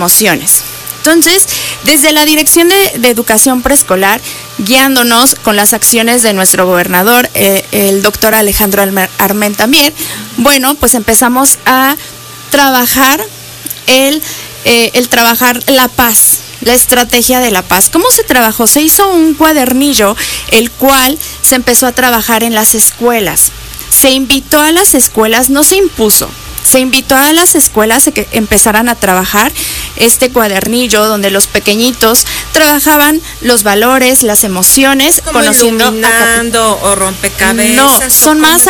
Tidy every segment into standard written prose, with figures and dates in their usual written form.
emociones. Entonces, desde la Dirección de Educación Preescolar, guiándonos con las acciones de nuestro gobernador, el doctor Alejandro Armenta-Mier, bueno, pues empezamos a trabajar el trabajar la paz, la estrategia de la paz. ¿Cómo se trabajó? Se hizo un cuadernillo, el cual se empezó a trabajar en las escuelas. Se invitó a las escuelas, no se impuso. Se invitó a las escuelas a que empezaran a trabajar este cuadernillo donde los pequeñitos trabajaban los valores, las emociones, como conociendo iluminando o rompecabezas. No, son más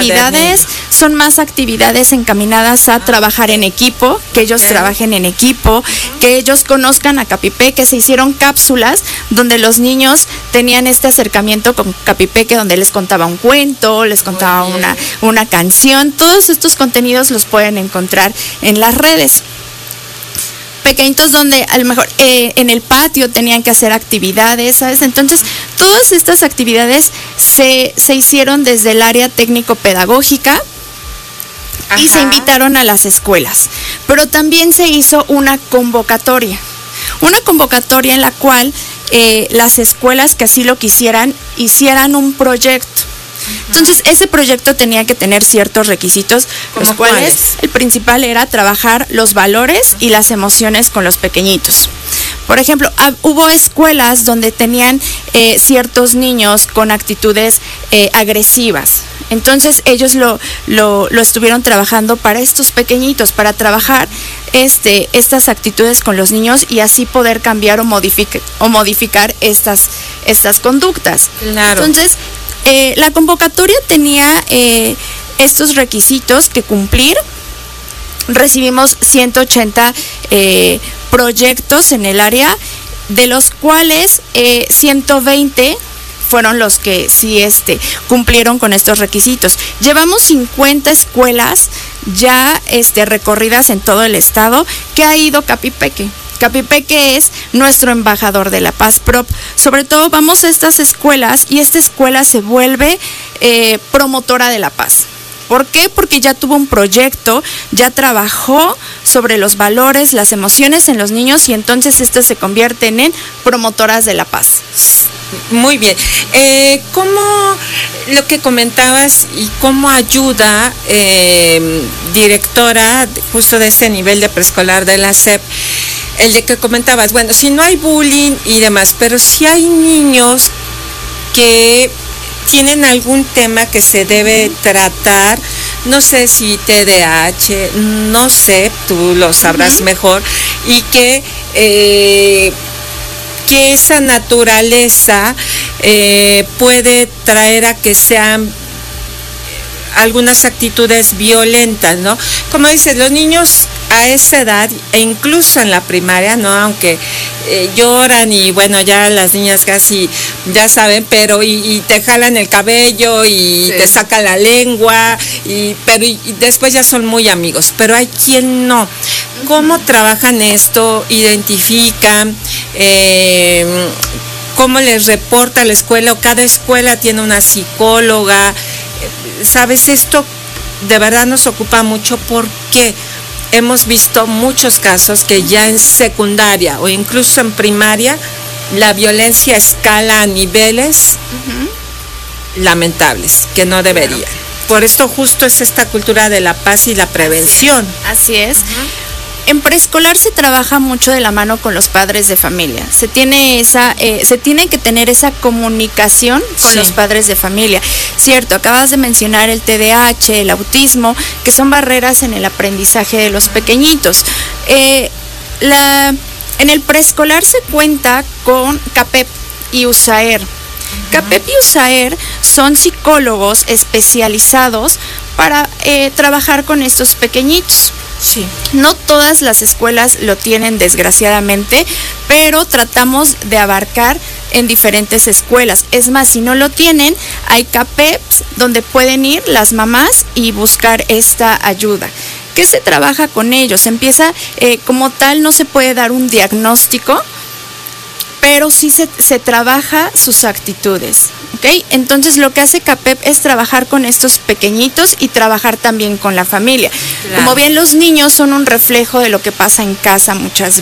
actividades encaminadas a trabajar en equipo, que ellos trabajen en equipo, que ellos conozcan a Capipeque. Se hicieron cápsulas donde los niños tenían este acercamiento con Capipeque, donde les contaba un cuento, les contaba una canción. Todos estos contenidos los pueden encontrar en las redes. Pequeñitos donde a lo mejor en el patio tenían que hacer actividades, ¿sabes? Entonces, todas estas actividades se hicieron desde el área técnico-pedagógica. Ajá. Y se invitaron a las escuelas. Pero también se hizo una convocatoria en la cual las escuelas que así lo quisieran hicieran un proyecto. Entonces, ese proyecto tenía que tener ciertos requisitos, los cuales el principal era trabajar los valores y las emociones con los pequeñitos. Por ejemplo, hubo escuelas donde tenían ciertos niños con actitudes agresivas. Entonces, ellos lo estuvieron trabajando para estos pequeñitos, para trabajar estas actitudes con los niños y así poder cambiar o modificar estas conductas. Claro. Entonces, la convocatoria tenía estos requisitos que cumplir. Recibimos 180 proyectos en el área, de los cuales 120 fueron los que sí cumplieron con estos requisitos. Llevamos 50 escuelas ya recorridas en todo el estado que ha ido Capipeque. Capipeque es nuestro embajador de la paz. Sobre todo vamos a estas escuelas y esta escuela se vuelve promotora de la paz. ¿Por qué? Porque ya tuvo un proyecto, ya trabajó sobre los valores, las emociones en los niños y entonces estas se convierten en promotoras de la paz. Muy bien. ¿Cómo lo que comentabas y cómo ayuda, directora justo de este nivel de preescolar de la SEP, el de que comentabas, bueno, si no hay bullying y demás, pero si hay niños que tienen algún tema que se debe tratar, no sé si TDAH, no sé, tú lo sabrás mejor, y que esa naturaleza puede traer a que sean algunas actitudes violentas, ¿no? Como dices, los niños a esa edad, e incluso en la primaria, ¿no? Aunque lloran y bueno, ya las niñas casi ya saben, pero y te jalan el cabello y te sacan la lengua, pero después ya son muy amigos, pero hay quien no. ¿Cómo trabajan esto? ¿Identifican? ¿Cómo les reporta la escuela? ¿O cada escuela tiene una psicóloga? ¿Sabes? Esto de verdad nos ocupa mucho porque hemos visto muchos casos que ya en secundaria o incluso en primaria la violencia escala a niveles lamentables que no deberían. Por esto justo es esta cultura de la paz y la prevención. Así es. En preescolar se trabaja mucho de la mano con los padres de familia. Se tiene que tener esa comunicación con los padres de familia. Cierto, acabas de mencionar el TDAH, el autismo, que son barreras en el aprendizaje de los pequeñitos. En el preescolar se cuenta con CAPEP y USAER. CAPEP y USAER son psicólogos especializados para trabajar con estos pequeñitos. Sí. No todas las escuelas lo tienen, desgraciadamente, pero tratamos de abarcar en diferentes escuelas. Es más, si no lo tienen, hay CAPEPs donde pueden ir las mamás y buscar esta ayuda. ¿Qué se trabaja con ellos? Empieza, como tal, no se puede dar un diagnóstico, pero sí se trabaja sus actitudes, ¿ok? Entonces lo que hace CAPEP es trabajar con estos pequeñitos y trabajar también con la familia. Claro. Como bien los niños son un reflejo de lo que pasa en casa muchas